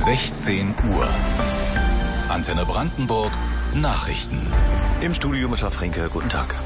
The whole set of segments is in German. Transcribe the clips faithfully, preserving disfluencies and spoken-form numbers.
sechzehn Uhr. Antenne Brandenburg Nachrichten. Im Studio Mischa Fränke, guten Tag.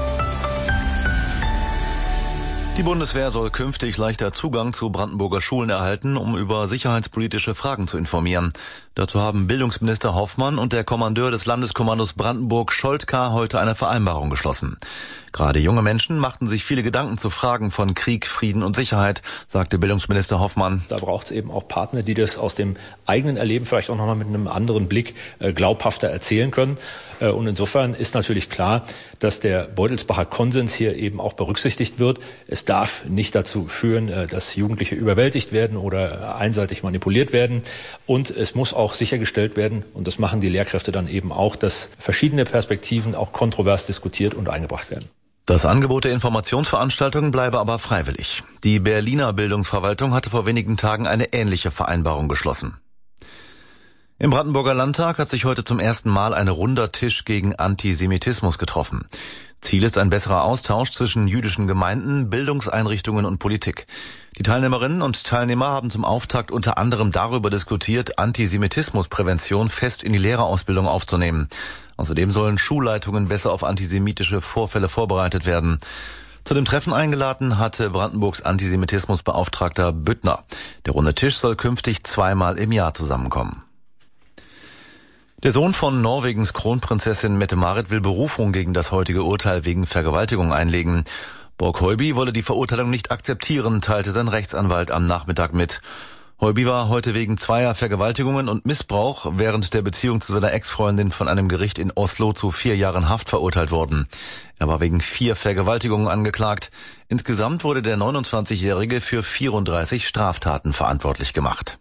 Die Bundeswehr soll künftig leichter Zugang zu Brandenburger Schulen erhalten, um über sicherheitspolitische Fragen zu informieren. Dazu haben Bildungsminister Hoffmann und der Kommandeur des Landeskommandos Brandenburg Scholtka heute eine Vereinbarung geschlossen. Gerade junge Menschen machten sich viele Gedanken zu Fragen von Krieg, Frieden und Sicherheit, sagte Bildungsminister Hoffmann. Da braucht es eben auch Partner, die das aus dem eigenen Erleben vielleicht auch nochmal mit einem anderen Blick äh, glaubhafter erzählen können. Äh, und insofern ist natürlich klar, dass der Beutelsbacher Konsens hier eben auch berücksichtigt wird. Es darf nicht dazu führen, äh, dass Jugendliche überwältigt werden oder äh, einseitig manipuliert werden. Und es muss auch sichergestellt werden, und das machen die Lehrkräfte dann eben auch, dass verschiedene Perspektiven auch kontrovers diskutiert und eingebracht werden. Das Angebot der Informationsveranstaltungen bleibe aber freiwillig. Die Berliner Bildungsverwaltung hatte vor wenigen Tagen eine ähnliche Vereinbarung geschlossen. Im Brandenburger Landtag hat sich heute zum ersten Mal ein runder Tisch gegen Antisemitismus getroffen. Ziel ist ein besserer Austausch zwischen jüdischen Gemeinden, Bildungseinrichtungen und Politik. Die Teilnehmerinnen und Teilnehmer haben zum Auftakt unter anderem darüber diskutiert, Antisemitismusprävention fest in die Lehrerausbildung aufzunehmen. Außerdem sollen Schulleitungen besser auf antisemitische Vorfälle vorbereitet werden. Zu dem Treffen eingeladen hatte Brandenburgs Antisemitismusbeauftragter Büttner. Der runde Tisch soll künftig zweimal im Jahr zusammenkommen. Der Sohn von Norwegens Kronprinzessin Mette-Marit will Berufung gegen das heutige Urteil wegen Vergewaltigung einlegen. Borg Heuby wolle die Verurteilung nicht akzeptieren, teilte sein Rechtsanwalt am Nachmittag mit. Heuby war heute wegen zweier Vergewaltigungen und Missbrauch während der Beziehung zu seiner Ex-Freundin von einem Gericht in Oslo zu vier Jahren Haft verurteilt worden. Er war wegen vier Vergewaltigungen angeklagt. Insgesamt wurde der neunundzwanzigjährige für vierunddreißig Straftaten verantwortlich gemacht.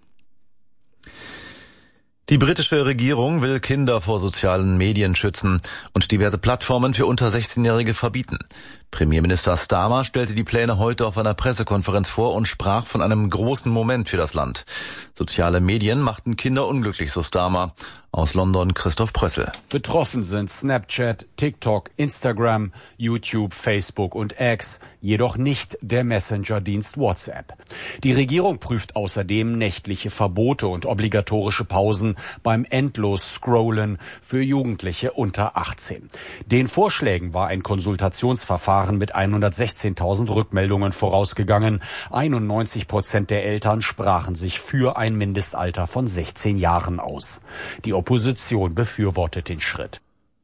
Die britische Regierung will Kinder vor sozialen Medien schützen und diverse Plattformen für unter sechzehnjährige verbieten. Premierminister Starmer stellte die Pläne heute auf einer Pressekonferenz vor und sprach von einem großen Moment für das Land. Soziale Medien machten Kinder unglücklich, so Starmer. Aus London Christoph Prössel. Betroffen sind Snapchat, TikTok, Instagram, YouTube, Facebook und X, jedoch nicht der Messenger-Dienst WhatsApp. Die Regierung prüft außerdem nächtliche Verbote und obligatorische Pausen beim Endlos-Scrollen für Jugendliche unter achtzehn. Den Vorschlägen war ein Konsultationsverfahren mit hundertsechzehntausend Rückmeldungen vorausgegangen. einundneunzig Prozent der Eltern sprachen sich für ein Mindestalter von sechzehn Jahren aus. Die Opposition befürwortet den Schritt.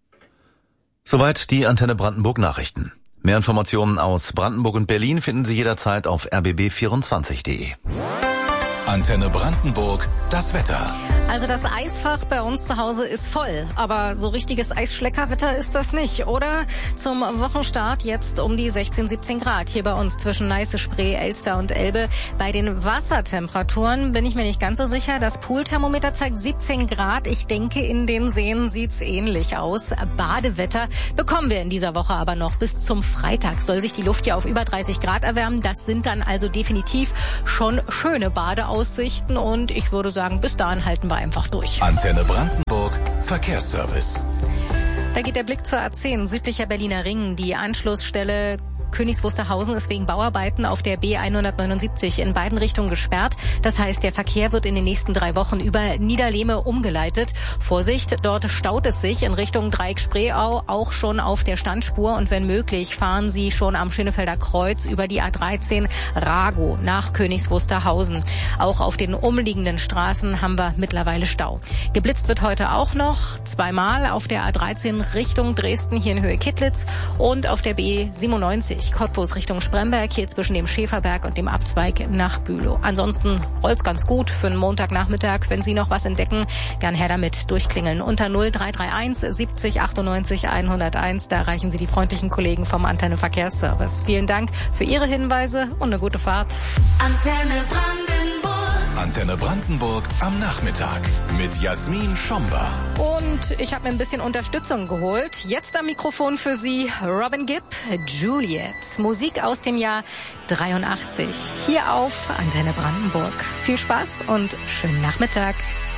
Soweit die Antenne Brandenburg Nachrichten. Mehr Informationen aus Brandenburg und Berlin finden Sie jederzeit auf r b b vierundzwanzig punkt de. Antenne Brandenburg, das Wetter. Also das Eisfach bei uns zu Hause ist voll, aber so richtiges Eisschleckerwetter ist das nicht, oder? Zum Wochenstart jetzt um die sechzehn, siebzehn Grad hier bei uns zwischen Neiße, Spree, Elster und Elbe. Bei den Wassertemperaturen bin ich mir nicht ganz so sicher. Das Poolthermometer zeigt siebzehn Grad. Ich denke, in den Seen sieht's ähnlich aus. Badewetter bekommen wir in dieser Woche aber noch. Bis zum Freitag soll sich die Luft ja auf über dreißig Grad erwärmen. Das sind dann also definitiv schon schöne Badeaussichten und ich würde sagen, bis dahin halten wir einfach durch. Antenne Brandenburg Verkehrsservice. Da geht der Blick zur A zehn, südlicher Berliner Ring. Die Anschlussstelle Königs Wusterhausen ist wegen Bauarbeiten auf der B hundertneunundsiebzig in beiden Richtungen gesperrt. Das heißt, der Verkehr wird in den nächsten drei Wochen über Niederlehme umgeleitet. Vorsicht, dort staut es sich in Richtung Dreieck-Spreeau, auch schon auf der Standspur. Und wenn möglich, fahren Sie schon am Schönefelder Kreuz über die A dreizehn Rago nach Königs Wusterhausen. Auch auf den umliegenden Straßen haben wir mittlerweile Stau. Geblitzt wird heute auch noch zweimal auf der A dreizehn Richtung Dresden, hier in Höhe Kittlitz, und auf der B siebenundneunzig Cottbus Richtung Spremberg, hier zwischen dem Schäferberg und dem Abzweig nach Bülow. Ansonsten rollt's ganz gut für einen Montagnachmittag. Wenn Sie noch was entdecken, gern her damit durchklingeln. Unter null drei drei eins siebzig achtundneunzig hunderteins, da erreichen Sie die freundlichen Kollegen vom Antenne Verkehrsservice. Vielen Dank für Ihre Hinweise und eine gute Fahrt. Antenne Brandenburg. Antenne Brandenburg am Nachmittag mit Jasmin Schomba. Und ich habe mir ein bisschen Unterstützung geholt. Jetzt am Mikrofon für Sie Robin Gibb, Juliet. Musik aus dem Jahr dreiundachtzig. Hier auf Antenne Brandenburg. Viel Spaß und schönen Nachmittag.